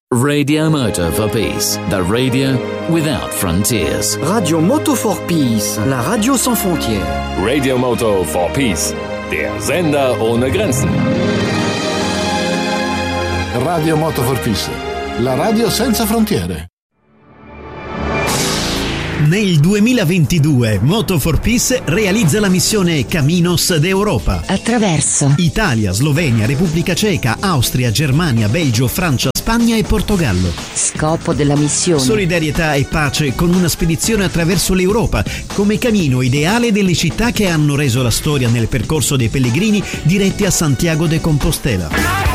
Radio Moto for Peace, the radio without frontiers. Radio Moto for Peace, la radio sans frontières. Radio Moto for Peace, der Sender ohne Grenzen. Radio Moto for Peace, la radio senza frontiere. Nel 2022 Moto for Peace realizza la missione Caminos d'Europa. Attraverso Italia, Slovenia, Repubblica Ceca, Austria, Germania, Belgio, Francia, Spagna e Portogallo. Scopo della missione: solidarietà e pace con una spedizione attraverso l'Europa, come cammino ideale delle città che hanno reso la storia nel percorso dei pellegrini diretti a Santiago de Compostela.